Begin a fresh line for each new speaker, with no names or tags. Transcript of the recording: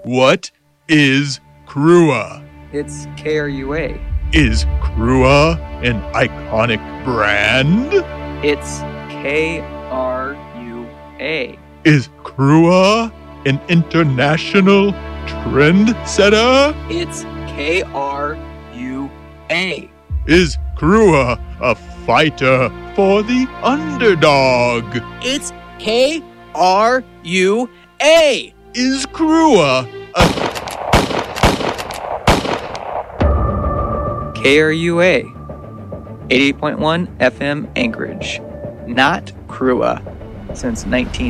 What is Crua?
It's KRUA.
Is Crua an iconic brand?
It's KRUA.
Is Crua an international trendsetter?
It's KRUA.
Is Crua a fighter for the underdog?
It's KRUA.
Is Crua a
KRUA. 88.1 FM Anchorage. Not Crua. Since 19